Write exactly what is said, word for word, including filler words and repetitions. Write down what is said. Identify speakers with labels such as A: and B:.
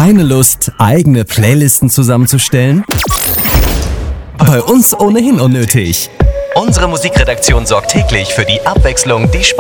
A: Keine Lust, eigene Playlisten zusammenzustellen? Bei uns ohnehin unnötig.
B: Unsere Musikredaktion sorgt täglich für die Abwechslung, die Spaß